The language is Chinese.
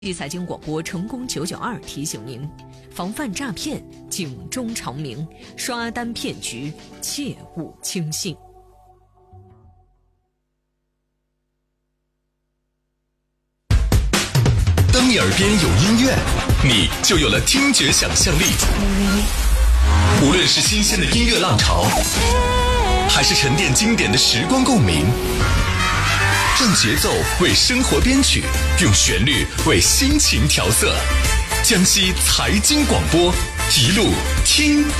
财经广播成功992提醒您：防范诈骗，警钟长鸣；刷单骗局，切勿轻信。 当你耳边有音乐，你就有了听觉想象力。无论是新鲜的音乐浪潮，还是沉淀经典的时光共鸣，让节奏为生活编曲，用旋律为心情调色。江西财经广播，一路听